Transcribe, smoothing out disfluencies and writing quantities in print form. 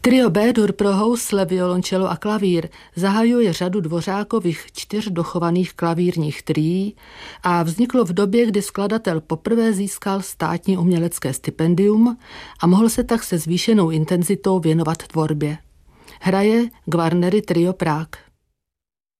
Trio B-dur pro housle, violončelo a klavír zahajuje řadu Dvořákových 4 dochovaných klavírních trií a vzniklo v době, kdy skladatel poprvé získal státní umělecké stipendium a mohl se tak se zvýšenou intenzitou věnovat tvorbě. Hraje Gvarnery Trio Prague.